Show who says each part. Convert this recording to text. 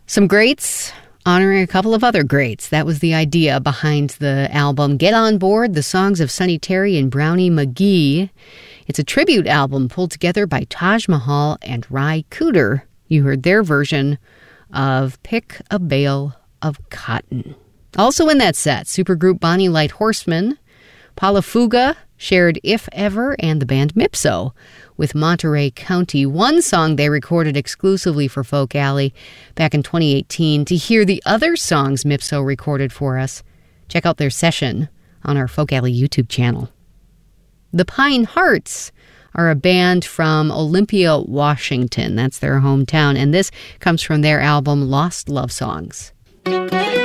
Speaker 1: Some greats honoring a couple of other greats. That was the idea behind the album Get On Board, the songs of Sonny Terry and Brownie McGhee. It's a tribute album pulled together by Taj Mahal and Ry Cooder. You heard their version of Pick a Bale of Cotton. Also in that set, supergroup Bonnie Light Horseman, Paula Fuga shared If Ever, and the band Mipso with Monterey County, one song they recorded exclusively for Folk Alley back in 2018. To hear the other songs Mipso recorded for us, check out their session on our Folk Alley YouTube channel. The Pine Hearts are a band from Olympia, Washington. That's their hometown, and this comes from their album Lost Love Songs.